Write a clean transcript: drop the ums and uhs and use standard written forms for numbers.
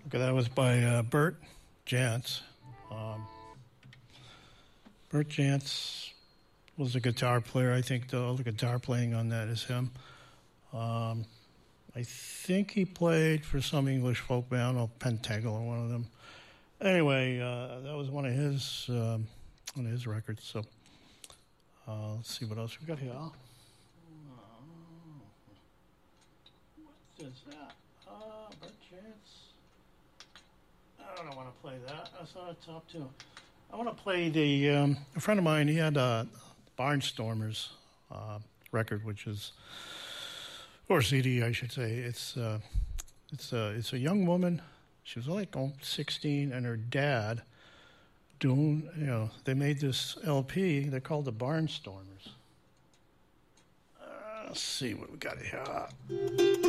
Okay, that was by Bert Jantz. Bert Jantz was a guitar player. I think all the guitar playing on that is him. I think he played for some English folk band, or Pentagle or one of them. Anyway, that was one of his records. So let's see what else we got here. What is that? Bert Jantz. I don't want to play that. That's not a top two. I want to play a friend of mine. He had a Barnstormers record, which is, or CD, I should say. It's a young woman. She was like 16, and her dad they made this LP. They're called the Barnstormers. Let's see what we got here.